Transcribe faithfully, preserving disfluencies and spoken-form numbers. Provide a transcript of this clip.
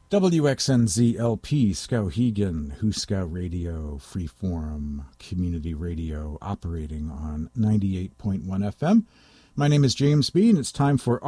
W X N Z L P, Skowhegan, Huskow Radio, Freeform, Community Radio, operating on ninety-eight point one F M. My name is James B., and it's time for